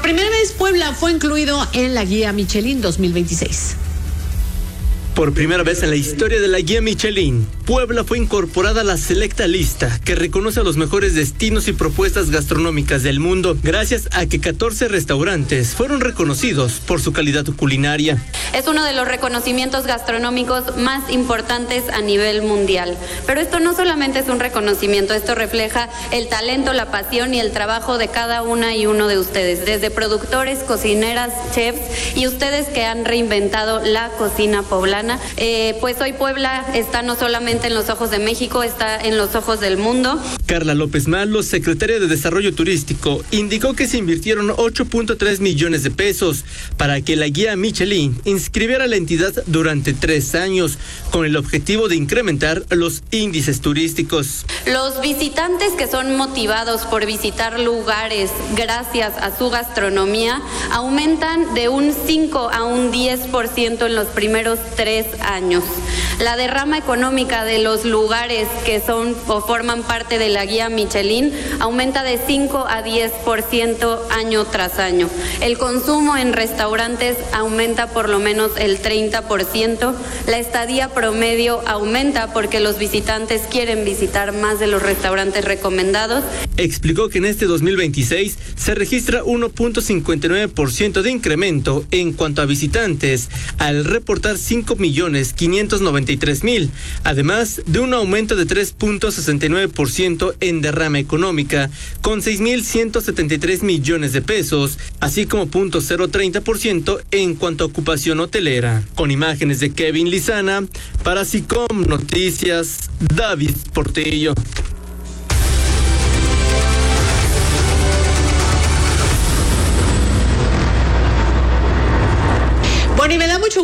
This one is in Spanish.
primera vez Puebla fue incluido en la guía Michelin 2026. Por primera vez en la historia de la guía Michelin, Puebla fue incorporada a la selecta lista que reconoce a los mejores destinos y propuestas gastronómicas del mundo, gracias a que 14 restaurantes fueron reconocidos por su calidad culinaria. Es uno de los reconocimientos gastronómicos más importantes a nivel mundial. Pero esto no solamente es un reconocimiento, esto refleja el talento, la pasión y el trabajo de cada una y uno de ustedes, desde productores, cocineras, chefs y ustedes que han reinventado la cocina poblana. Pues hoy Puebla está no solamente en los ojos de México, está en los ojos del mundo. Carla López Malo, secretaria de Desarrollo Turístico, indicó que se invirtieron 8.3 millones de pesos para que la guía Michelin inscribiera a la entidad durante 3 años, con el objetivo de incrementar los índices turísticos. Los visitantes que son motivados por visitar lugares gracias a su gastronomía aumentan de un 5 a un 10% en los primeros 3 años. La derrama económica de los lugares que son o forman parte de la guía Michelin aumenta de 5 a 10% año tras año. El consumo en restaurantes aumenta por lo menos el 30%. La estadía promedio aumenta porque los visitantes quieren visitar más de los restaurantes recomendados. Explicó que en este 2026 se registra 1.59% de incremento en cuanto a visitantes, al reportar 5.593.000, además de un aumento de 3.69% en derrama económica, con 6.173 millones de pesos, así como 0.030% en cuanto a ocupación hotelera. Con imágenes de Kevin Lizana, para SICOM Noticias, David Portillo. Bueno, y me da mucho